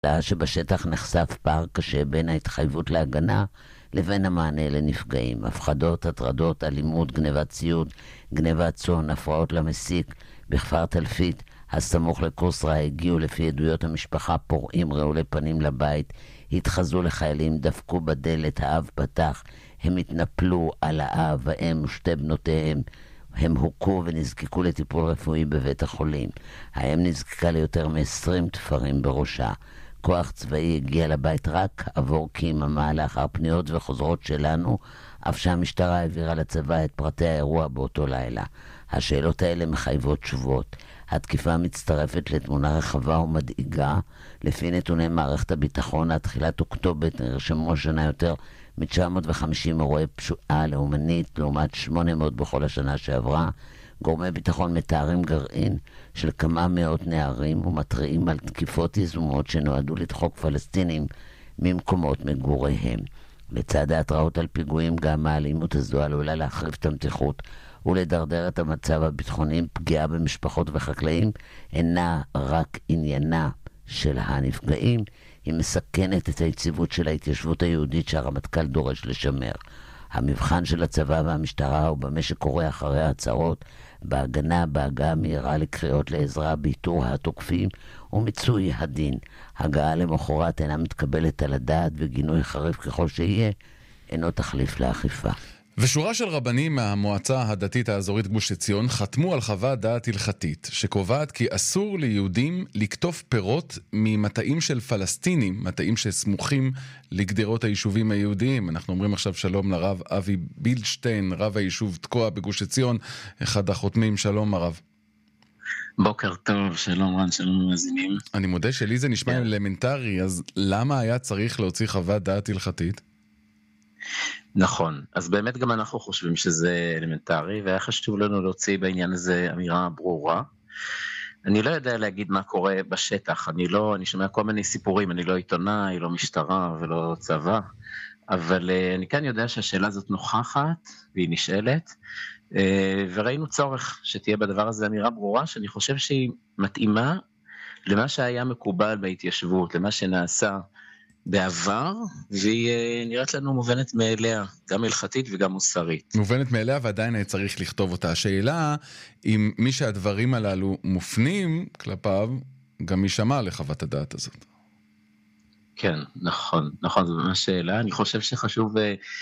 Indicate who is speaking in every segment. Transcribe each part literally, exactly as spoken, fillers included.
Speaker 1: שבשטח נחשף פער קשה בין ההתחייבות להגנה לבין המענה לנפגעים. הפחדות, הטרדות, אלימות, גנבת ציוד, גנבת צאן, הפרעות למסיק. בכפר תלפית, הסמוך לקוסרה, הגיעו לפי עדויות המשפחה פורעים רעולי פנים לבית, התחזו לחיילים, דפקו בדלת, האב פתח, הם התנפלו על האב, האם ושתי בנותיהם. הם הוכו ונזקקו לטיפול רפואי בבית החולים. האם נזקקה ליותר מ-עשרים תפרים בראשה. כוח צבאי הגיע לבית רק עבור כיממה לאחר פניות וחוזרות שלנו, אף שהמשטרה העבירה לצבא את פרטי האירוע באותו לילה. השאלות האלה מחייבות תשובות. התקיפה מצטרפת לתמונה רחבה ומדאיגה. לפי נתוני מערכת הביטחון, עד תחילת אוקטובר נרשמו השנה יותר מ-תשע מאות וחמישים אירועי פשועה לאומנית, לעומת שמונה מאות בכל השנה שעברה. גורמי ביטחון מתארים גרעין של כמה מאות נערים ומתריעים על תקיפות יזומות שנועדו לדחוק פלסטינים ממקומות מגוריהם. לצד ההתראות על פיגועים, גם האלימות הזו עלולה להחריף את המתיחות ולדרדר את המצב הביטחוני. פגיעה במשפחות וחקלאים אינה רק עניינה של הנפגעים, היא מסכנת את היציבות של ההתיישבות היהודית שהרמטכ"ל דורש לשמר. המבחן של הצבא והמשטרה הוא במה שקורה אחרי ההצהרות, בהגנה, בהגעה מהירה לקריאות לעזרה, באיתור התוקפים ומיצוי הדין. הגעה למחרת אינה מתקבלת על הדעת, וגינוי חריף ככל שיהיה אינו תחליף לאכיפה.
Speaker 2: ושורה של רבנים מהמועצה הדתית האזורית גוש עציון חתמו על חוות דעת הלכתית שקובעת כי אסור ליהודים לקטוף פירות ממטעים של פלסטינים, מטעים שסמוכים לגדרות היישובים היהודיים. אנחנו אומרים עכשיו שלום לרב אבי בילשטיין, רב היישוב תקוע בגוש עציון, אחד החותמים. שלום הרב.
Speaker 3: בוקר טוב, שלום רן, שלום למאזינים.
Speaker 2: אני מודה שלי זה נשמע אלמנטרי, אז למה היה צריך להוציא חוות דעת הלכתית?
Speaker 3: נכון, אז באמת גם אנחנו חושבים שזה אלמנטרי, והיה חשוב לנו להוציא בעניין הזה אמירה ברורה. אני לא יודע להגיד מה קורה בשטח, אני לא, אני שומע כל מיני סיפורים, אני לא עיתונאי, לא משטרה ולא צבא, אבל אני כן יודע שהשאלה הזאת נוכחת והיא נשאלת, וראינו צורך שתהיה בדבר הזה אמירה ברורה, שאני חושב שהיא מתאימה למה שהיה מקובל בהתיישבות, למה שנעשה בעבר, והיא נראית לנו מובנת מאליה, גם הלכתית וגם מוסרית.
Speaker 2: מובנת מאליה ועדיין צריך לכתוב אותה. השאלה, אם מי שהדברים הללו מופנים כלפיו, גם ישמע לחוות הדעת הזאת.
Speaker 3: כן, נכון, נכון, זו ממש שאלה. אני חושב שחשוב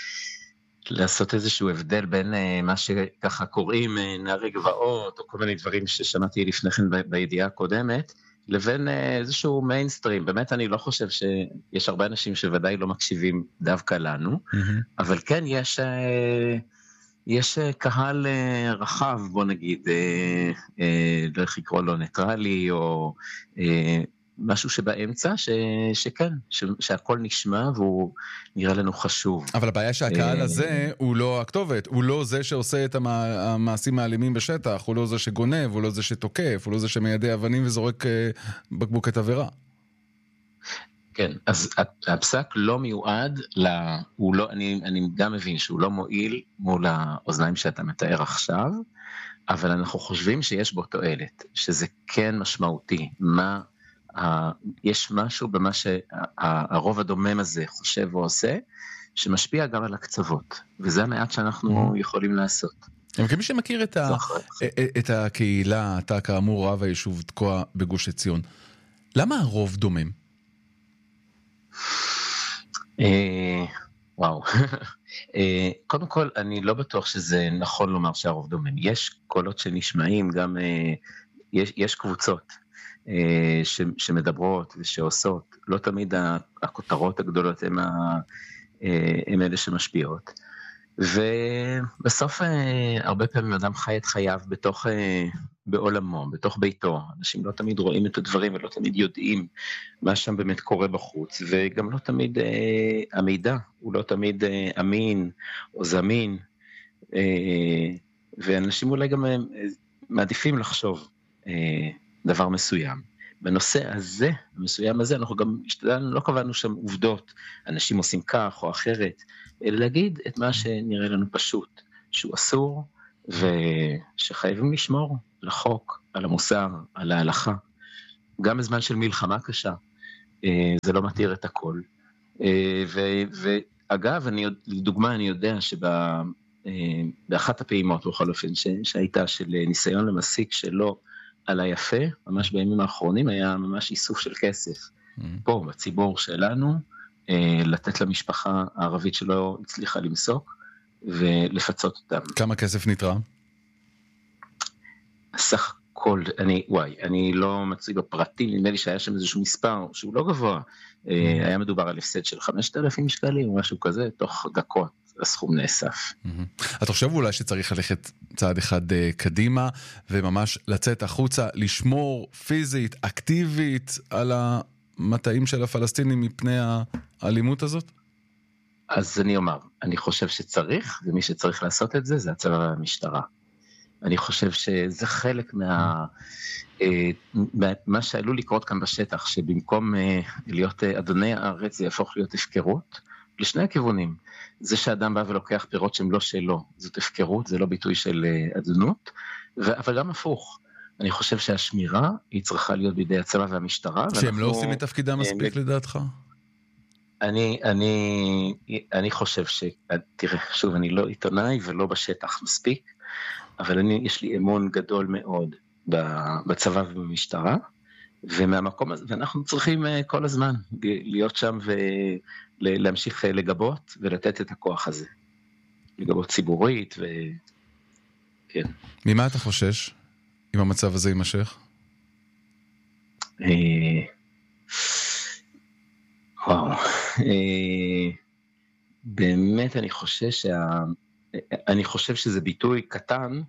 Speaker 3: לעשות איזשהו הבדל בין מה שככה קוראים נערי גבעות, או כל מיני דברים ששמעתי לפני כן בידיעה הקודמת, לבין איזשהו מיינסטרים. באמת אני לא חושב שיש הרבה אנשים שוודאי לא מקשיבים דווקא לנו, mm-hmm. אבל כן יש, יש קהל רחב, בוא נגיד, לא איך לקרוא לו ניטרלי, או משהו שבאמצע, ש, שכן, ש, שהכל נשמע והוא נראה לנו חשוב.
Speaker 2: אבל הבעיה שהקהל הזה הוא לא הכתובת, הוא לא זה שעושה את המעשים האלימים בשטח, הוא לא זה שגונב, הוא לא זה שתוקף, הוא לא זה שמיידה אבנים וזורק בקבוקי תבערה.
Speaker 3: כן, אז הפסק לא מיועד, לה, הוא לא, אני, אני גם מבין שהוא לא מועיל מול האוזניים שאתה מתאר עכשיו, אבל אנחנו חושבים שיש בו תועלת, שזה כן משמעותי, מה יש משהו במה שהרוב הדומם הזה חושב ועושה, שמשפיע גם על הקצוות, וזה המעט שאנחנו יכולים לעשות.
Speaker 2: כמי שמכיר את, ה... את הקהילה, אתה כאמור רב היישוב תקוע בגוש עציון, למה הרוב דומם?
Speaker 3: וואו. קודם כל, אני לא בטוח שזה נכון לומר שהרוב דומם. יש קולות שנשמעים, גם יש, יש קבוצות ש, שמדברות ושעושות, לא תמיד הכותרות הגדולות הם, ה, הם אלה שמשפיעות, ובסוף הרבה פעמים אדם חי את חייו בתוך, בעולמו, בתוך ביתו, אנשים לא תמיד רואים את הדברים ולא תמיד יודעים מה שם באמת קורה בחוץ, וגם לא תמיד המידע הוא לא תמיד אמין או זמין, ואנשים אולי גם מעדיפים לחשוב דבר מסוים. בנושא הזה, המסוים הזה, אנחנו גם השתדלנו, לא קבענו שם עובדות, אנשים עושים כך או אחרת, אלא להגיד את מה שנראה לנו פשוט, שהוא אסור, ושחייבים לשמור לחוק, על המוסר, על ההלכה, גם בזמן של מלחמה קשה, זה לא מתיר את הכל. ואגב, לדוגמה, אני יודע שבאחת הפעימות, בכל אופן, שהייתה של ניסיון למסיק שלו על היפה, ממש בימים האחרונים, היה ממש איסוף של כסף. פה, בציבור שלנו, לתת למשפחה הערבית שלו הצליחה למסוק, ולפצות אותם.
Speaker 2: כמה כסף נתרם?
Speaker 3: סך הכל, אני, וואי, אני לא מצוי בפרטים, נדמה לי שהיה שם איזשהו מספר שהוא לא גבוה, היה מדובר על הפסד של חמשת אלפים שקלים או משהו כזה, תוך דקות הסכום נאסף.
Speaker 2: אתה חושב אולי שצריך ללכת צעד אחד קדימה, וממש לצאת החוצה, לשמור פיזית, אקטיבית, על המטעים של הפלסטינים מפני האלימות הזאת?
Speaker 3: אז אני אומר, אני חושב שצריך, ומי שצריך לעשות את זה, זה הצבא והמשטרה. אני חושב שזה חלק מה, מה שעלול לקרות כאן בשטח, שבמקום להיות אדוני הארץ, זה יהפוך להיות הפקרות, לשני הכיוונים. זה שאדם בא ולוקח פירות שהם לא שלו, זאת הפקרות, זה לא ביטוי של אדונות, אבל גם הפוך. אני חושב שהשמירה היא צריכה להיות בידי הצבא והמשטרה.
Speaker 2: שהם לא עושים את תפקידם מספיק לדעתך?
Speaker 3: אני, אני, אני חושב ש... תראה, שוב, אני לא עיתונאי ולא בשטח מספיק, אבל אני, יש לי אמון גדול מאוד בצבא ובמשטרה, ומהמקום הזה, ואנחנו צריכים כל הזמן להיות שם ולהמשיך לגבות ולתת את הכוח הזה. לגבות ציבורית ו... כן.
Speaker 2: ממה אתה חושש אם המצב הזה יימשך?
Speaker 3: וואו. באמת אני חושש שה... אני חושב שזה ביטוי קטן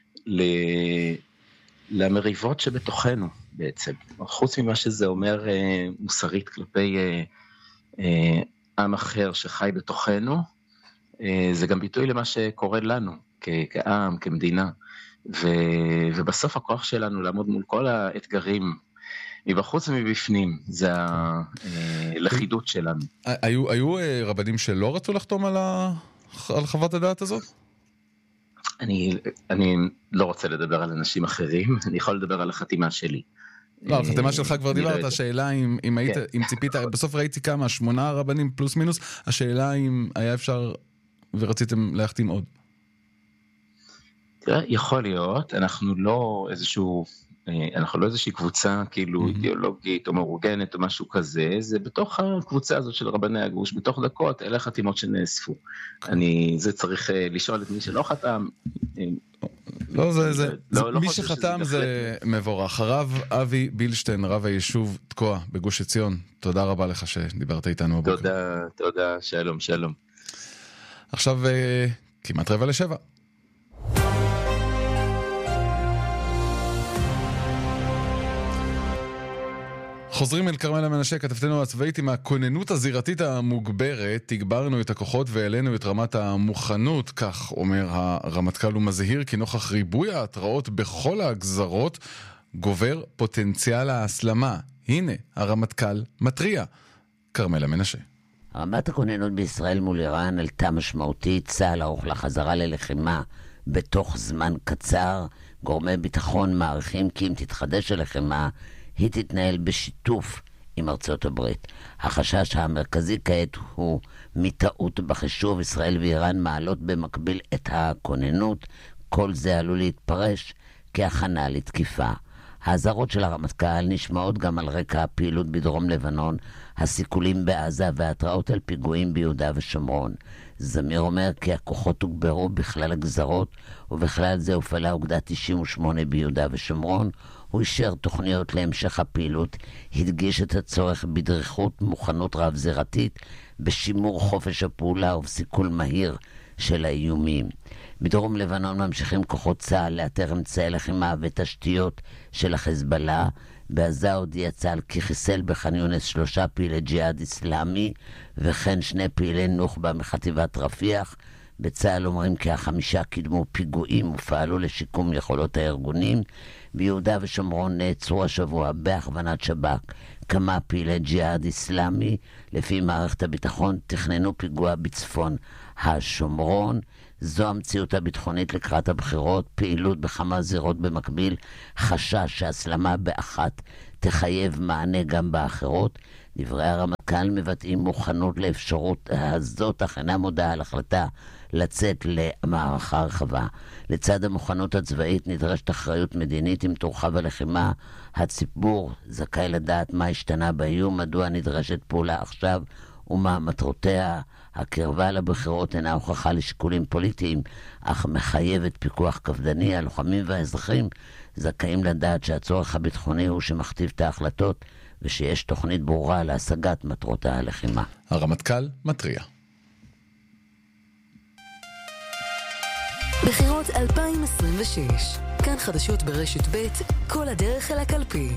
Speaker 3: למריבות שבתוכנו בעצם. חוץ ממה שזה אומר מוסרית כלפי עם אחר שחי בתוכנו, זה גם ביטוי למה שקורה לנו כעם, כמדינה. ובסוף הכוח שלנו לעמוד מול כל האתגרים מבחוץ ומבפנים, זה הלכידות שלנו.
Speaker 2: היו רבנים שלא רצו לחתום על ה... על חוות הדעת הזאת?
Speaker 3: אני, אני לא רוצה לדבר על אנשים אחרים, אני יכול לדבר על החתימה שלי.
Speaker 2: לא, על החתימה שלך כבר דיברת, השאלה אם, אם היית, אם ציפית, בסוף ראיתי כמה, שמונה רבנים פלוס מינוס, השאלה אם היה אפשר ורציתם להחתים עוד.
Speaker 3: תראה, יכול להיות, אנחנו לא איזשהו, אנחנו לא איזושהי קבוצה כאילו אידיאולוגית או מאורגנת או משהו כזה, זה בתוך הקבוצה הזאת של רבני הגוש, בתוך דקות, אלה חתימות שנאספו. אני, זה צריך לשאול את מי שלא חתם.
Speaker 2: לא, זה, זה, מי שחתם זה מבורך. הרב אבי בילשטיין, רב היישוב תקוע בגוש עציון, תודה רבה לך שדיברת איתנו הבוקר.
Speaker 3: תודה, תודה, שלום, שלום.
Speaker 2: עכשיו כמעט רבע לשבע. חוזרים אל כרמלה מנשה, כתבתנו הצבאית, עם הכוננות הזירתית המוגברת, תגברנו את הכוחות והעלינו את רמת המוכנות, כך אומר הרמטכ"ל ומזהיר, כי נוכח ריבוי ההתראות בכל הגזרות, גובר פוטנציאל ההסלמה. הנה, הרמטכ"ל מטריע. כרמלה מנשה.
Speaker 1: רמת הכוננות בישראל מול איראן עלתה משמעותית, צה"ל ערוך לחזרה ללחימה בתוך זמן קצר, גורמי ביטחון מעריכים כי אם תתחדש הלחימה, היא תתנהל בשיתוף עם ארצות הברית. החשש המרכזי כעת הוא מטעות בחישוב. ישראל ואיראן מעלות במקביל את הכוננות. כל זה עלול להתפרש כהכנה לתקיפה. האזהרות של הרמטכ"ל נשמעות גם על רקע הפעילות בדרום לבנון, הסיכולים בעזה וההתראות על פיגועים ביהודה ושומרון. זמיר אומר כי הכוחות הוגברו בכלל הגזרות, ובכלל זה הופעלה אוגדה תשעים ושמונה ביהודה ושומרון. הוא אישר תוכניות להמשך הפעילות, הדגיש את הצורך בדריכות מוכנות רב-זירתית, בשימור חופש הפעולה ובסיכול מהיר של האיומים. בדרום לבנון ממשיכים כוחות צה"ל לאתר אמצעי לחימה ותשתיות של החזבאללה. בעזה הודיע צה"ל כי חיסל בח'אן יונס שלושה פעילי ג'יהאד אסלאמי וכן שני פעילי נוח'בה מחטיבת רפיח. בצה"ל אומרים כי החמישה קידמו פיגועים ופעלו לשיקום יכולות הארגונים. ביהודה ושומרון נעצרו השבוע בהכוונת שב"כ כמה פעילי ג'יהאד אסלאמי. לפי מערכת הביטחון תכננו פיגוע בצפון השומרון. זו המציאות הביטחונית לקראת הבחירות, פעילות בכמה זירות במקביל, חשש שהסלמה באחת תחייב מענה גם באחרות. דברי הרמטכ"ל מבטאים מוכנות לאפשרות הזאת, אך אינה מודעה על החלטה לצאת למערכה רחבה. לצד המוכנות הצבאית נדרשת אחריות מדינית עם תורחב הלחימה. הציבור זכאי לדעת מה השתנה באיום, מדוע נדרשת פעולה עכשיו ומה מטרותיה. הקרבה לבחירות אינה הוכחה לשיקולים פוליטיים, אך מחייבת פיקוח קפדני. הלוחמים והאזרחים זכאים לדעת שהצורך הביטחוני הוא שמכתיב את ההחלטות, ושיש תוכנית ברורה להשגת מטרות הלחימה.
Speaker 2: הרמטכ"ל מטריע.
Speaker 4: בחירות אלפיים עשרים ושש, כאן חדשות ברשת ב', כל הדרך אל הקלפי.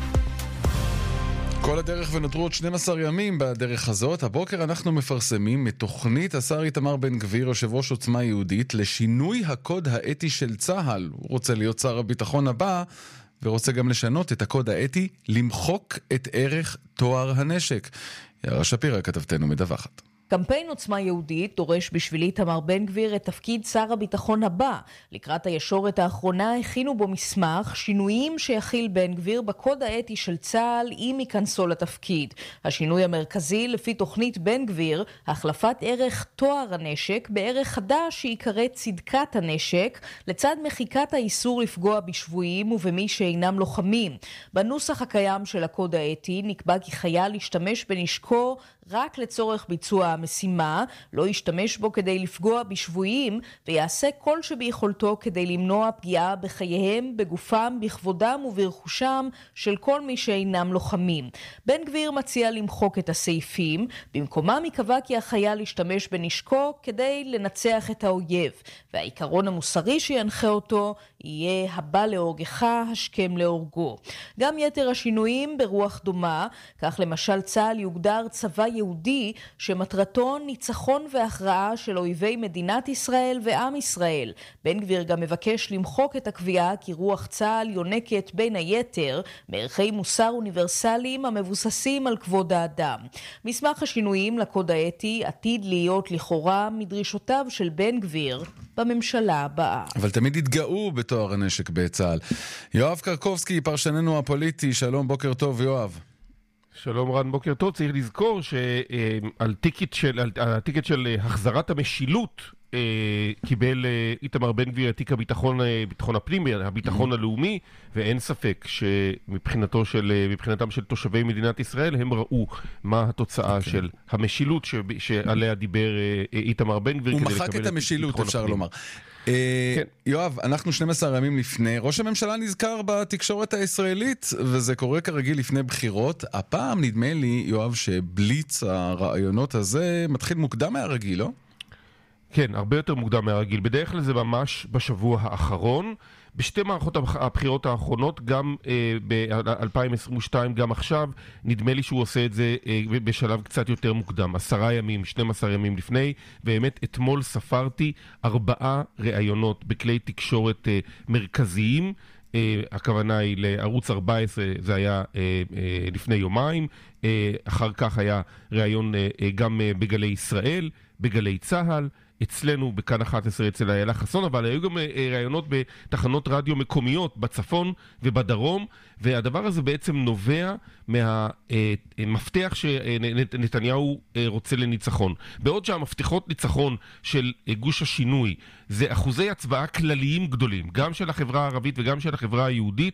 Speaker 2: כל הדרך ונותרו עוד שנים עשר ימים בדרך הזאת. הבוקר אנחנו מפרסמים את תוכנית השר איתמר בן גביר, יושב ראש עוצמה יהודית, לשינוי הקוד האתי של צה"ל. הוא רוצה להיות שר הביטחון הבא, ורוצה גם לשנות את הקוד האתי, למחוק את ערך תואר הנשק. יערה שפירא כתבתנו מדווחת.
Speaker 5: קמפיין עוצמה יהודית דורש בשביל איתמר בן גביר את תפקיד שר הביטחון הבא. לקראת הישורת האחרונה הכינו בו מסמך שינויים שיכיל בן גביר בקוד האתי של צה"ל עם היכנסו לתפקיד. השינוי המרכזי לפי תוכנית בן גביר, החלפת ערך תואר הנשק בערך חדש שיקרא צדקת הנשק, לצד מחיקת האיסור לפגוע בשבויים ובמי שאינם לוחמים. בנוסח הקיים של הקוד האתי נקבע כי חייל ישתמש בנשקו רק לצורך ביצוע המשימה, לא ישתמש בו כדי לפגוע בשבויים, ויעשה כל שביכולתו כדי למנוע פגיעה בחייהם, בגופם, בכבודם וברכושם של כל מי שאינם לוחמים. בן גביר מציע למחוק את הסעיפים, במקומם יקבע כי החייל ישתמש בנשקו כדי לנצח את האויב, והעיקרון המוסרי שינחה אותו יהיה הבא להורגך, השכם להורגו. גם יתר השינויים ברוח דומה, כך למשל צה"ל יוגדר צבא יהודי שמטרתו ניצחון והכרעה של אויבי מדינת ישראל ועם ישראל. בן גביר גם מבקש למחוק את הקביעה כי רוח צה"ל יונקת בין היתר מערכי מוסר אוניברסליים המבוססים על כבוד האדם. מסמך השינויים לקוד האתי עתיד להיות לכאורה מדרישותיו של בן גביר בממשלה הבאה.
Speaker 2: אבל תמיד התגאו בתואר הנשק בצה"ל. יואב קרקובסקי, פרשננו הפוליטי, שלום, בוקר טוב יואב.
Speaker 6: שלום רן, בוקר טוב. צריך לזכור שעל טיקט של, על הטיקט של החזרת המשילות קיבל איתמר בן גביר את תיק הביטחון, ביטחון הפנים, הביטחון הלאומי, ואין ספק שמבחינתו של, מבחינתם של תושבי מדינת ישראל, הם ראו מה התוצאה של המשילות שעליה דיבר איתמר בן גביר.
Speaker 2: הוא מחק את המשילות, אפשר לומר. יואב, אנחנו שנים עשר ימים לפני, ראש הממשלה נזכר בתקשורת הישראלית, וזה קורה כרגיל לפני בחירות. הפעם נדמה לי, יואב, שבליץ הרעיונות הזה מתחיל מוקדם מהרגיל, לא?
Speaker 6: כן, הרבה יותר מוקדם מהרגיל. בדרך כלל זה ממש בשבוע האחרון. בשתי מערכות הבחירות האחרונות, גם אה, ב-אלפיים עשרים ושתיים, גם עכשיו, נדמה לי שהוא עושה את זה אה, בשלב קצת יותר מוקדם, עשרה ימים, שנים עשר ימים לפני, באמת אתמול ספרתי ארבעה ראיונות בכלי תקשורת אה, מרכזיים, אה, הכוונה היא לערוץ ארבע עשרה, זה היה אה, אה, לפני יומיים, אה, אחר כך היה ראיון אה, גם אה, בגלי ישראל, בגלי צהל, אצלנו בכאן אחת עשרה אצל איילה חסון, אבל היו גם ראיונות בתחנות רדיו מקומיות בצפון ובדרום, והדבר הזה בעצם נובע מהמפתח שנתניהו רוצה לניצחון. בעוד שהמפתחות ניצחון של גוש השינוי זה אחוזי הצבעה כלליים גדולים, גם של החברה הערבית וגם של החברה היהודית,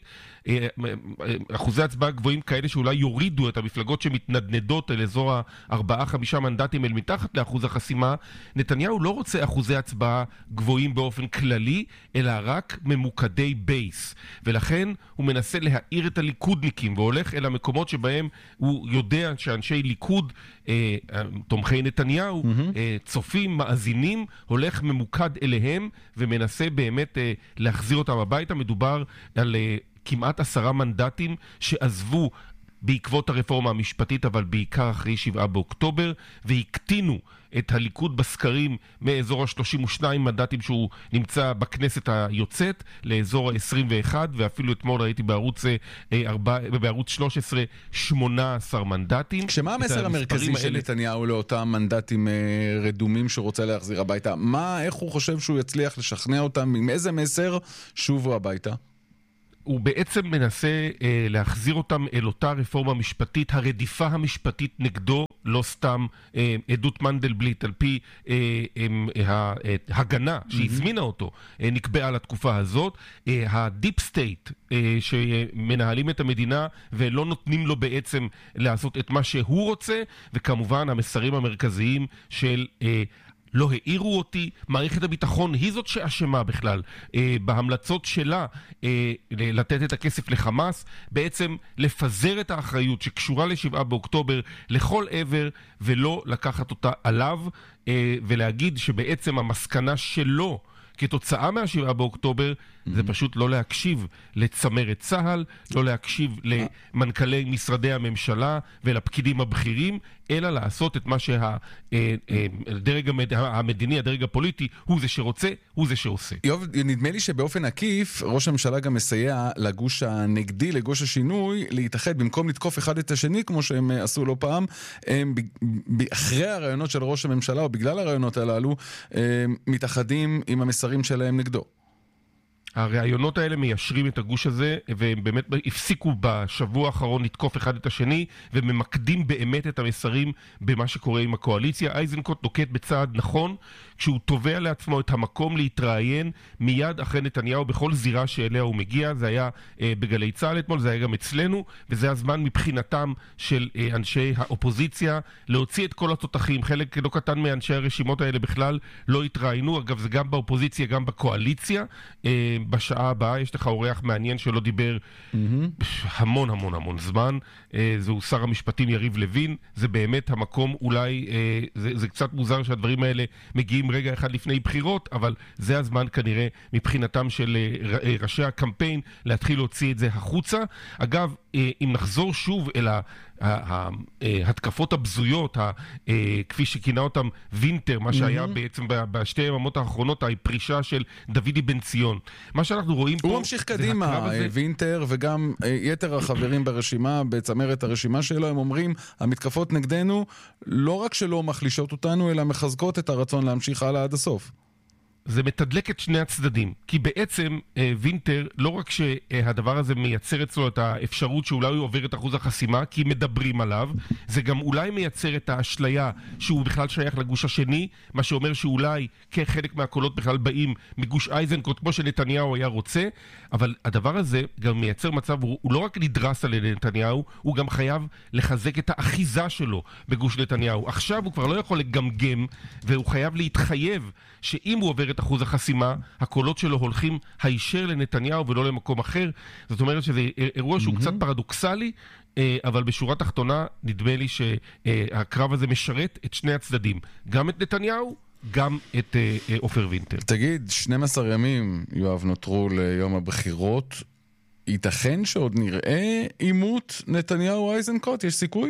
Speaker 6: אחוזי הצבעה גבוהים כאלה שאולי יורידו את המפלגות שמתנדנדות אל אזור הארבעה חמישה מנדטים אל מתחת לאחוז החסימה. נתניהו לא רוצה אחוזי הצבעה גבוהים באופן כללי, אלא רק ממוקדי בייס, ולכן הוא מנסה להעיר את הליכודניקים והולך אל המקומות שבהם הוא יודע שאנשי ליכוד, אה, תומכי נתניהו, mm-hmm. אה, צופים, מאזינים, הולך ממוקד אליהם ומנסה באמת אה, להחזיר אותם הביתה. מדובר על אה, כמעט עשרה מנדטים שעזבו בעקבות הרפורמה המשפטית, אבל בעיקר אחרי שבעה באוקטובר, והקטינו את הליכוד בסקרים מאזור ה-שלושים ושניים מנדטים שהוא נמצא בכנסת היוצאת לאזור ה-עשרים ואחת, ואפילו אתמול ראיתי בערוץ, ארבע, בערוץ שלוש עשרה שמונה עשר מנדטים.
Speaker 2: כשמה המסר המרכזי של נתניהו לאותם מנדטים רדומים שרוצה להחזיר הביתה? מה, איך הוא חושב שהוא יצליח לשכנע אותם? עם איזה מסר שובו הביתה?
Speaker 6: הוא בעצם מנסה אה, להחזיר אותם אל אותה רפורמה משפטית, הרדיפה המשפטית נגדו, לא סתם אה, עדות מנדלבליט על פי אה, אה, ההגנה שהזמינה אותו, אה, נקבעה לתקופה הזאת. אה, הדיפ סטייט אה, שמנהלים את המדינה ולא נותנים לו בעצם לעשות את מה שהוא רוצה, וכמובן המסרים המרכזיים של אה, לא העירו אותי, מערכת הביטחון היא זאת שאשמה בכלל אה, בהמלצות שלה אה, לתת את הכסף לחמאס, בעצם לפזר את האחריות שקשורה לשבעה באוקטובר לכל עבר ולא לקחת אותה עליו, אה, ולהגיד שבעצם המסקנה שלו כתוצאה מהשבעה באוקטובר mm-hmm. זה פשוט לא להקשיב לצמרת צהל, לא להקשיב למנכ"לי משרדי הממשלה ולפקידים הבכירים, אלא לעשות את מה שהדרג המדיני, הדרג הפוליטי, הוא זה שרוצה, הוא זה שעושה.
Speaker 2: יוב, נדמה לי שבאופן עקיף, ראש הממשלה גם מסייע לגוש הנגדי, לגוש השינוי, להתאחד במקום לתקוף אחד את השני, כמו שהם עשו לא פעם, הם, אחרי הרעיונות של ראש הממשלה, או בגלל הרעיונות הללו, מתאחדים עם המסרים שלהם נגדו.
Speaker 6: הרעיונות האלה מיישרים את הגוש הזה, והם באמת הפסיקו בשבוע האחרון לתקוף אחד את השני, וממקדים באמת את המסרים במה שקורה עם הקואליציה. איזנקוט נוקט בצעד נכון, כשהוא תובע לעצמו את המקום להתראיין מיד אחרי נתניהו בכל זירה שאליה הוא מגיע. זה היה אה, בגלי צהל אתמול, זה היה גם אצלנו, וזה הזמן מבחינתם של אה, אנשי האופוזיציה להוציא את כל התותחים. חלק לא קטן מאנשי הרשימות האלה בכלל לא התראיינו, אגב זה גם באופוזיציה, גם בקואליציה. אה, בשעה הבאה יש לך אורח מעניין שלא דיבר mm-hmm. המון המון המון זמן, אה, זהו שר המשפטים יריב לוין. זה באמת המקום, אולי אה, זה, זה קצת מוזר שהדברים האלה מגיעים רגע אחד לפני בחירות, אבל זה הזמן כנראה מבחינתם של אה, ראשי הקמפיין להתחיל להוציא את זה החוצה. אגב, אה, אם נחזור שוב אל ה... ההתקפות הבזויות, כפי שכינה אותם וינטר, מה שהיה בעצם בשתי היממות האחרונות, הפרישה של דוידי בן ציון. מה שאנחנו רואים פה...
Speaker 2: הוא ממשיך קדימה, וינטר, וגם יתר החברים ברשימה, בצמרת הרשימה שלו, הם אומרים, המתקפות נגדנו לא רק שלא מחלישות אותנו, אלא מחזקות את הרצון להמשיך הלאה עד הסוף.
Speaker 6: זה מתדלק את שני הצדדים, כי בעצם אה, וינטר, לא רק שהדבר הזה מייצר אצלו את האפשרות שאולי הוא עובר את אחוז החסימה, כי מדברים עליו, זה גם אולי מייצר את האשליה שהוא בכלל שייך לגוש השני, מה שאומר שאולי כחלק מהקולות בכלל באים מגוש איזנקוט, כמו שנתניהו היה רוצה, אבל הדבר הזה גם מייצר מצב, הוא, הוא לא רק נדרס על ידי נתניהו, הוא גם חייב לחזק את האחיזה שלו בגוש נתניהו. עכשיו הוא כבר לא יכול לגמגם, והוא חייב להתחייב שאם הוא עובר את אחוז החסימה, הקולות שלו הולכים הישר לנתניהו ולא למקום אחר. זאת אומרת שזה אירוע שהוא קצת פרדוקסלי, אבל בשורה תחתונה נדמה לי שהקרב הזה משרת את שני הצדדים, גם את נתניהו, גם את עופר וינטר.
Speaker 2: תגיד, שנים עשר ימים, יואב, נותרו ליום הבחירות, ייתכן שעוד נראה עימות נתניהו-איזנקוט? יש סיכוי?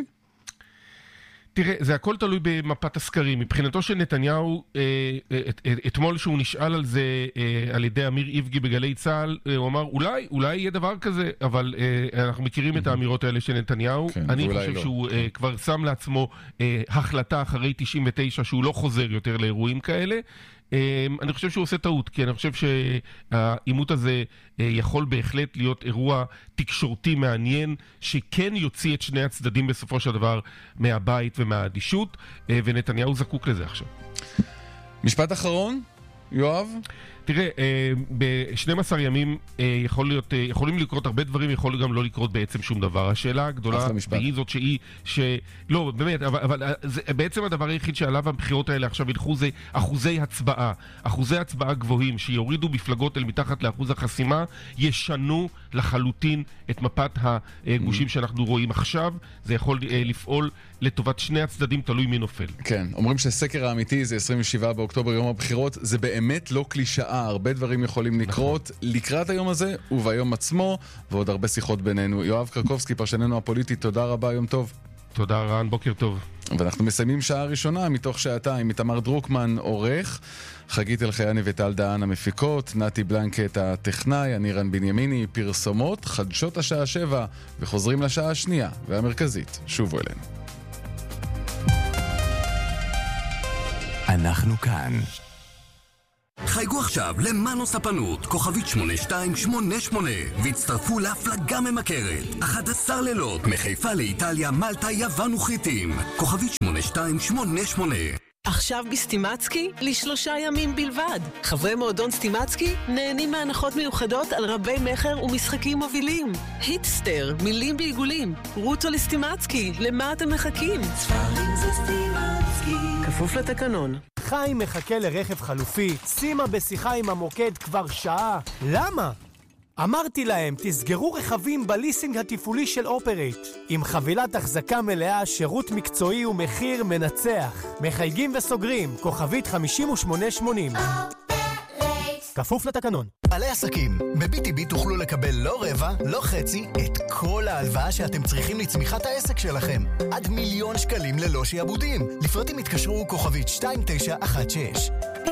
Speaker 6: תראה, זה הכל תלוי במפת הסקרים. מבחינתו של נתניהו, אתמול שהוא נשאל על זה על ידי אמיר איבגי בגלי צהל, הוא אמר, אולי, אולי יהיה דבר כזה, אבל אנחנו מכירים את האמירות האלה של נתניהו. אני חושב שהוא כבר שם לעצמו החלטה אחרי תשעים ותשע שהוא לא חוזר יותר לאירועים כאלה. אני חושב שהוא עושה טעות, כי אני חושב שהעימות הזה יכול בהחלט להיות אירוע תקשורתי מעניין, שכן יוציא את שני הצדדים בסופו של דבר מהבית ומהאדישות, ונתניהו זקוק לזה עכשיו.
Speaker 2: משפט אחרון, יואב?
Speaker 6: תראה, ב-שנים עשר ימים יכול להיות, יכולים לקרות הרבה דברים, יכול גם לא לקרות בעצם שום דבר. השאלה הגדולה היא זאת שהיא, ש... לא, באמת, אבל, אבל זה, בעצם הדבר היחיד שעליו הבחירות האלה עכשיו ילכו זה אחוזי הצבעה. אחוזי הצבעה גבוהים שיורידו מפלגות אל מתחת לאחוז החסימה, ישנו לחלוטין את מפת הגושים שאנחנו רואים עכשיו. זה יכול לפעול לטובת שני הצדדים, תלוי מי נופל.
Speaker 2: כן, אומרים שהסקר האמיתי זה עשרים ושבעה באוקטובר, יום הבחירות. זה באמת לא קלישאה, הרבה דברים יכולים לקרות לקראת היום הזה וביום עצמו, ועוד הרבה שיחות בינינו. יואב קרקובסקי, פרשננו הפוליטי, תודה רבה, יום טוב.
Speaker 6: תודה רן, בוקר טוב.
Speaker 2: ואנחנו מסיימים שעה ראשונה מתוך שעתיים, מתמר דרוקמן עורך, חגית אלחייני וטל דהן המפיקות, נתי בלנקט הטכנאי, אני רן בנימיני, פרסומות, חדשות השעה שבע, וחוזרים לשעה השנייה והמרכזית. שובו אלינו.
Speaker 7: אנחנו כאן. חייגו עכשיו למנו ספנות, כוכבית שמונה שתיים שמונה שמונה, והצטרפו להפלגה ממכרת. אחד עשר לילות, מחיפה לאיטליה, מלטה, יוון וחיטים. כוכבית שמונה שתיים שמונה שמונה.
Speaker 8: עכשיו בסטימצקי לשלושה ימים בלבד. חברי מועדון סטימצקי נהנים מהנחות מיוחדות על רבי מחר ומשחקים מובילים. היטסטר, מילים בעיגולים. רוטו לסטימצקי, למה אתם מחכים? ספרים זה סטימצקי. כפוף לתקנון.
Speaker 9: חיים מחכה לרכב חלופי, שימה בשיחה עם המוקד כבר שעה. למה? אמרתי להם, תסגרו רכבים בליסינג התפעולי של אופרייט. עם חבילת החזקה מלאה, שירות מקצועי ומחיר מנצח. מחייגים וסוגרים, כוכבית חמישים ושמונה שמונים. כפוף לתקנון.
Speaker 10: בעלי עסקים, ב-בי טי בי תוכלו לקבל לא רבע, לא חצי, את כל ההלוואה שאתם צריכים לצמיחת העסק שלכם. עד מיליון שקלים ללא שיעבודים. לפרטים התקשרו כוכבית שתיים תשע אחת שש.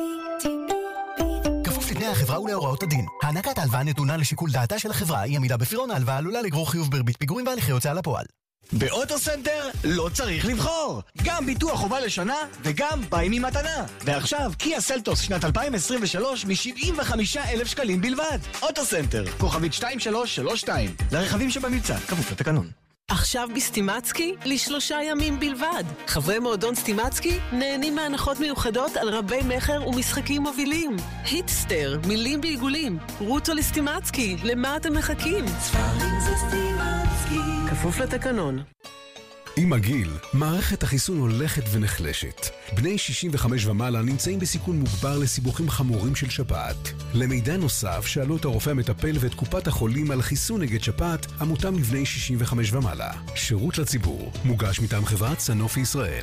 Speaker 10: כפוף לתנאי החברה ולהוראות הדין. הענקת ההלוואה נתונה לשיקול דעתה של החברה. אי עמידה בפירעון ההלוואה עלולה לגרור חיוב בריבית פיגורים והליכי הוצאה לפועל.
Speaker 11: באוטוסנטר לא צריך לבחור. גם ביטוח חובה לשנה וגם באים עם מתנה. ועכשיו קיה סלטוס שנת אלפיים עשרים ושלוש מ-שבעים וחמישה אלף שקלים בלבד. אוטוסנטר, כוכבית שתיים שלוש שלוש שתיים. לרכבים שבמבצע, כפוף לתקנון.
Speaker 8: עכשיו בסטימצקי לשלושה ימים בלבד. חברי מועדון סטימצקי נהנים מהנחות מיוחדות על רבי מחר ומשחקים מובילים. היטסטר, מילים בעיגולים. רוטו לסטימצקי, למה אתם מחכים? ספרים זה סטימצקי. כפוף לתקנון.
Speaker 12: עם הגיל, מערכת החיסון הולכת ונחלשת. בני שישים וחמש ומעלה נמצאים בסיכון מוגבר לסיבוכים חמורים של שפעת. למידע נוסף, שאלו את הרופא המטפל ואת קופת החולים על חיסון נגד שפעת, המותאם לבני שישים וחמש ומעלה. שירות לציבור, מוגש מטעם חברת סנופי ישראל.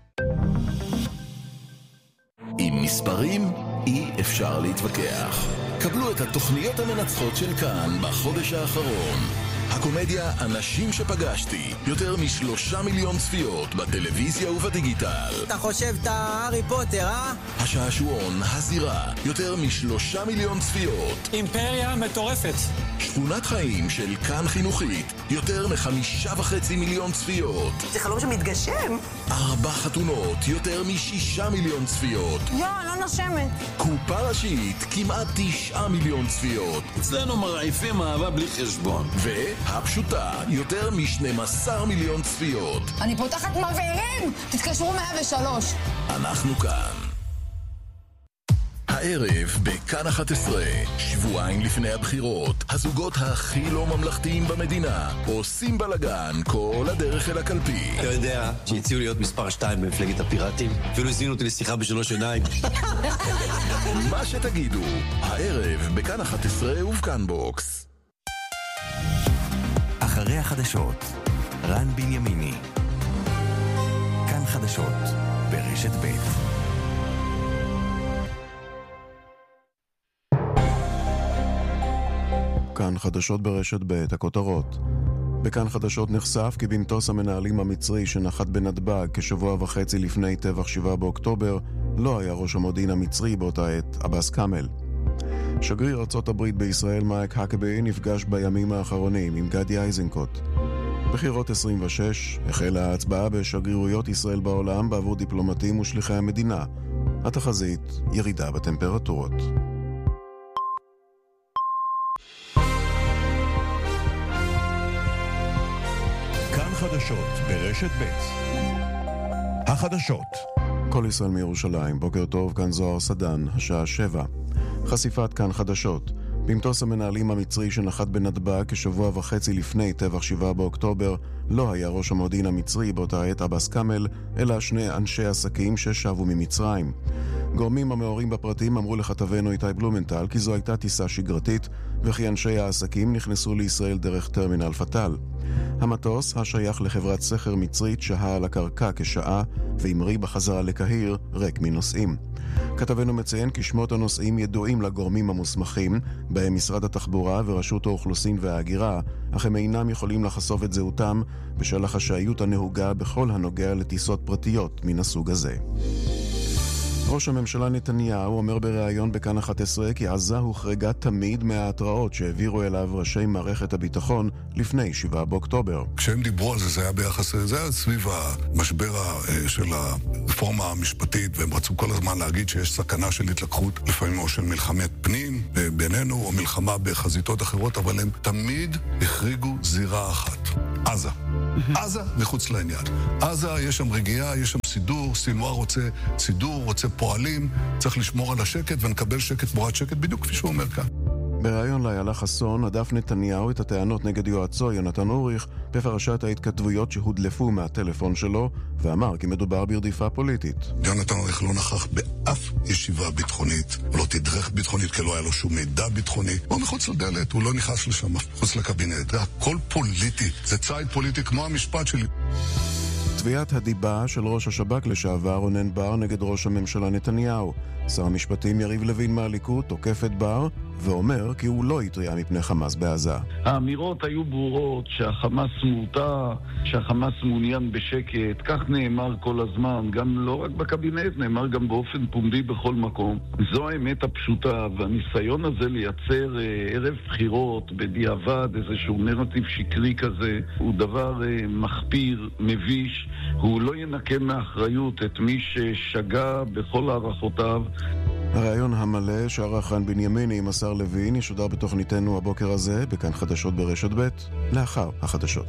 Speaker 13: עם מספרים אי אפשר להתווכח. קבלו את התוכניות המנצחות של כאן בחודש האחרון. הקומדיה אנשים שפגשתי, יותר משלושה מיליון צפיות בטלוויזיה ובדיגיטל.
Speaker 14: אתה חושב אתה הארי פוטר, אה?
Speaker 13: השעשועון, הזירה, יותר משלושה מיליון צפיות.
Speaker 14: אימפריה מטורפת.
Speaker 13: שכונת חיים של כאן חינוכית, יותר מחמישה וחצי מיליון צפיות.
Speaker 14: זה חלום שמתגשם?
Speaker 13: ארבע חתונות, יותר משישה מיליון צפיות.
Speaker 14: יו, לא נושמת.
Speaker 13: קופה ראשית, כמעט תשעה מיליון צפיות.
Speaker 15: אצלנו מרעיפים אהבה בלי חשבון.
Speaker 13: והפשוטה, יותר מ-שנים עשר מיליון צפיות.
Speaker 16: אני פותחת מבעירים! תתקשרו מאה ושלוש.
Speaker 13: אנחנו כאן. הערב בכאן אחת עשרה, שבועיים לפני הבחירות, הזוגות הכי לא ממלכתיים במדינה עושים בלגן כל הדרך אל הקלפי.
Speaker 15: אתה יודע שהציעו להיות מספר שתיים במפלגת הפיראטים? אפילו הזמינו אותי לשיחה בשלוש עיניים.
Speaker 13: מה שתגידו, הערב בכאן אחת עשרה ובכאן בוקס.
Speaker 17: אחרי החדשות, רן בנימיני. כאן חדשות, ברשת ב'.
Speaker 18: כאן חדשות ברשת ב', הכותרות. בכאן חדשות נחשף כי במטוס המנהלים המצרי שנחת בנתב"ג כשבוע וחצי לפני טבח שבעה באוקטובר לא היה ראש המודיעין המצרי באותה עת, עבאס כאמל. שגריר ארצות הברית בישראל מייק האקבי נפגש בימים האחרונים עם גדי איזנקוט. בחירות עשרים ושש החלה ההצבעה בשגרירויות ישראל בעולם בעבור דיפלומטים ושליחי המדינה. התחזית, ירידה בטמפרטורות.
Speaker 19: כאן חדשות ברשת ב'. החדשות.
Speaker 18: כל ישראל מירושלים, בוקר טוב, כאן זוהר סדן, השעה שבע. חשיפת כאן חדשות. במטוס המנהלים המצרי שנחת בנתב"ג כשבוע וחצי לפני טבח שבעה באוקטובר לא היה ראש המודיעין המצרי באותה עת עבאס כאמל, אלא שני אנשי עסקים ששבו ממצרים. גורמים המעורים בפרטים אמרו לכתבנו איתי בלומנטל כי זו הייתה טיסה שגרתית וכי אנשי העסקים נכנסו לישראל דרך טרמינל פטל. המטוס, השייך לחברת סחר מצרית, שהה על הקרקע כשעה והמריא בחזרה לקהיר ריק מנוסעים. כתבנו מציין כי שמות הנוסעים ידועים לגורמים המוסמכים, בהם משרד התחבורה ורשות האוכלוסין וההגירה, אך הם אינם יכולים לחשוף את זהותם בשל החשאיות הנהוגה בכל הנוגע לטיסות פרטיות מן הסוג הזה. ראש הממשלה נתניהו אומר בריאיון בכאן אחת עשרה כי עזה הוחרגה תמיד מההתראות שהעבירו אליו ראשי מערכת הביטחון לפני שבעה באוקטובר.
Speaker 20: כשהם דיברו על זה, זה היה ביחס, זה היה סביב המשבר של הרפורמה המשפטית, והם רצו כל הזמן להגיד שיש סכנה של התלקחות, לפעמים או של מלחמת פנים בינינו, או מלחמה בחזיתות אחרות, אבל הם תמיד החריגו זירה אחת. עזה. עזה מחוץ לעניין. עזה, יש שם רגיעה, יש שם סידור, סינואר רוצה סידור, רוצה פועלים, צריך לשמור על השקט ונקבל שקט תמורת שקט, בדיוק כפי שהוא אומר כאן.
Speaker 18: בריאיון לאיילה חסון הדף נתניהו את הטענות נגד יועצו יונתן אוריך בפרשת ההתכתבויות שהודלפו מהטלפון שלו, ואמר כי מדובר ברדיפה פוליטית.
Speaker 20: יונתן אוריך לא נכח באף ישיבה ביטחונית, הוא לא תדרך ביטחונית כי לא היה לו שום מידע ביטחוני, הוא מחוץ לדלת, הוא לא נכנס לשם, מחוץ לקבינט. זה הכל פוליטי, זה צייד פוליטי כמו המשפט שלי.
Speaker 18: תביעת הדיבה של ראש השב"כ לשעבר רונן בר נגד ראש הממשלה נתניהו. שר המשפטים יריב לוין מהליכוד תוקף את בר ואומר כי הוא לא התריע מפני חמאס בעזה.
Speaker 21: האמירות היו ברורות שהחמאס מורתע, שהחמאס מעוניין בשקט, כך נאמר כל הזמן, גם לא רק בקבינט, נאמר גם באופן פומבי בכל מקום. זו האמת הפשוטה, והניסיון הזה לייצר אה, ערב בחירות בדיעבד, איזשהו נרטיב שקרי כזה, הוא דבר אה, מחפיר, מביש, הוא לא ינקה מאחריות את מי ששגה בכל הערכותיו.
Speaker 18: הרעיון המלא שערך רן בנימיני עם השר לוין ישודר בתוכניתנו הבוקר הזה, בכאן חדשות ברשת ב' לאחר החדשות.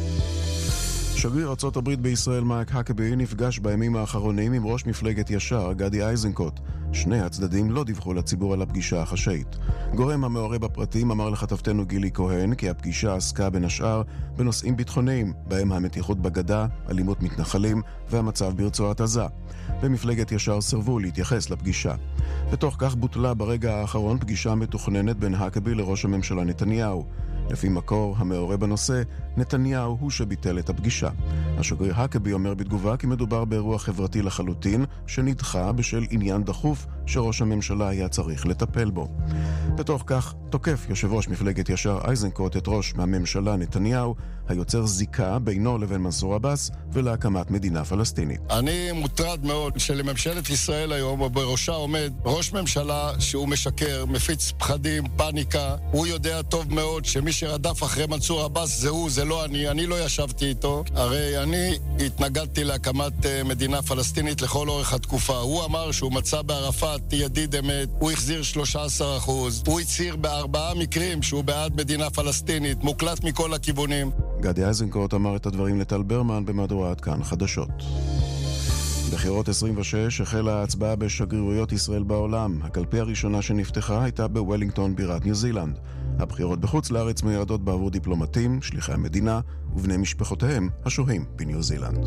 Speaker 18: שגריר ארצות הברית בישראל מייק האקבי נפגש בימים האחרונים עם ראש מפלגת ישר גדי איזנקוט. שני הצדדים לא דיווחו לציבור על הפגישה החשאית. גורם המעורה בפרטים אמר לכתבתנו גילי כהן כי הפגישה עסקה בין השאר בנושאים ביטחוניים, בהם המתיחות בגדה, אלימות מתנחלים והמצב ברצועת עזה. במפלגת ישר סרבו להתייחס לפגישה. בתוך כך בוטלה ברגע האחרון פגישה מתוכננת בין האקבי לראש הממשלה נתניהו. לפי מקור המעורה בנושא, נתניהו הוא שביטל את הפגישה. השגריר האקבי אומר בתגובה כי מדובר באירוע חברתי לחלוטין שנדחה בשל עניין דחוף שראש הממשלה היה צריך לטפל בו. בתוך כך תוקף יושב ראש מפלגת ישר איזנקוט את ראש מהממשלה נתניהו, היוצר זיקה בינו לבין מנסור עבאס ולהקמת מדינה פלסטינית.
Speaker 22: אני מוטרד מאוד שלממשלת ישראל היום ובראשה עומד ראש ממשלה שהוא משקר, מפיץ פחדים, פאניקה. הוא יודע טוב מאוד שמי שרדף אחרי מנסור עבאס זה הוא, זה לא אני, אני לא ישבתי איתו. הרי אני התנגדתי להקמת מדינה פלסטינית לכל אורך התקופה. הוא אמר שהוא מצא בערפאת ידיד אמת, הוא החזיר שלושה עשר אחוז, הוא הצהיר בארבעה מקרים שהוא בעד מדינה פלסטינית, מוקלט מכל הכיוונים.
Speaker 18: גדי איזנקוט אמר את הדברים לטל ברמן במהדורת כאן חדשות. בחירות עשרים ושש החלה ההצבעה בשגרירויות ישראל בעולם. הקלפי הראשונה שנפתחה הייתה בוולינגטון בירת ניו זילנד. הבחירות בחוץ לארץ מיועדות בעבור דיפלומטים, שליחי המדינה ובני משפחותיהם השוהים בניו זילנד.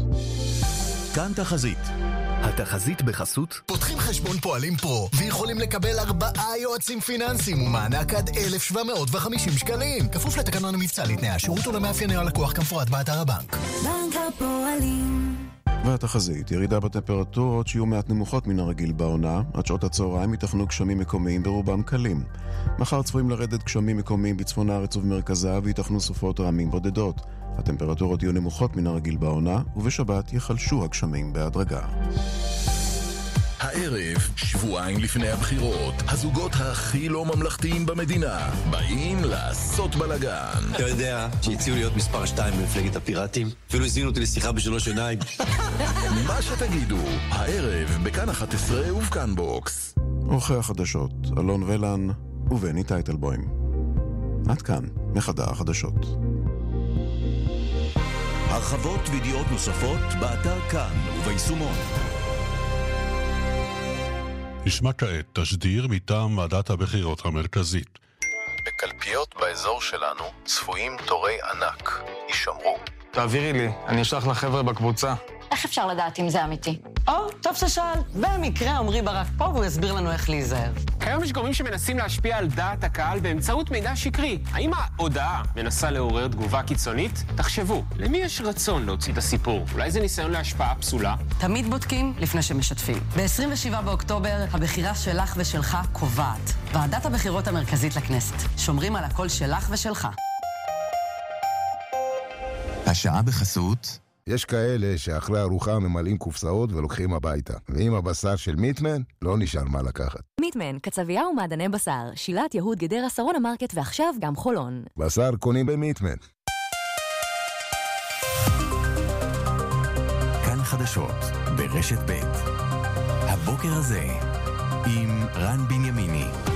Speaker 17: כאן תחזית. התחזית בחסות
Speaker 10: פותחים חשבון פועלים פרו ויכולים לקבל ארבעה יועצים פיננסיים ומענק עד אלף שבע מאות וחמישים שקלים, כפוף לתקנון המבצע, לתנאי השירות ולמאפייני הלקוח כמפורט באתר הבנק.
Speaker 4: בנק הפועלים.
Speaker 18: והתחזית, ירידה בטמפרטורות שיהיו מעט נמוכות מן הרגיל בעונה. עד שעות הצהריים יתכנו גשמים מקומיים ברובם קלים. מחר צפויים לרדת גשמים מקומיים בצפון הארץ ובמרכזה ויתכנו סופות רעמים בודדות. הטמפרטורות יהיו נמוכות מן הרגיל בעונה, ובשבת יחלשו הגשמים בהדרגה.
Speaker 13: הערב, שבועיים לפני הבחירות, הזוגות הכי לא ממלכתיים במדינה באים לעשות בלגן.
Speaker 15: אתה יודע שהציעו להיות מספר שתיים במפלגת הפיראטים? אפילו הזמינו אותי לשיחה בשלוש עיניים.
Speaker 13: מה שתגידו, הערב בכאן אחת עשרה ובכאן בוקס.
Speaker 18: עורכי החדשות, אלון ולן ובני טייטלבוים. עד כאן, מחדר החדשות.
Speaker 19: הרחבות וידיעות נוספות באתר כאן וביישומון.
Speaker 23: נשמע כעת תשדיר מטעם ועדת הבחירות המרכזית.
Speaker 24: בקלפיות באזור שלנו צפויים תורי ענק. יישמרו.
Speaker 25: תעבירי לי, אני אשלח לחבר'ה בקבוצה.
Speaker 26: איך אפשר לדעת אם זה אמיתי? או, טוב ששאל. במקרה עמרי ברק פה והוא יסביר לנו איך להיזהר.
Speaker 27: כיום יש גורמים שמנסים להשפיע על דעת הקהל באמצעות מידע שקרי. האם ההודעה מנסה לעורר תגובה קיצונית? תחשבו, למי יש רצון להוציא את הסיפור? אולי זה ניסיון להשפעה פסולה?
Speaker 26: תמיד בודקים לפני שמשתפים. ב-עשרים ושבעה באוקטובר הבחירה שלך ושלך קובעת. ועדת הבחירות המרכזית לכנסת. שומרים על הקול שלך ושלך.
Speaker 17: השעה בחסות
Speaker 1: יש כאלה שאחרי ארוחה ממלאים קופסאות ולוקחים הביתה. ועם הבשר של מיטמן, לא נשאר מה לקחת.
Speaker 2: מיטמן, קצבייה ומעדני בשר, שילת יהוד גדרה שרון המרקט ועכשיו גם חולון.
Speaker 1: בשר קונים במיטמן.
Speaker 17: כאן חדשות, ברשת ב'. הבוקר הזה, עם רן בנימיני.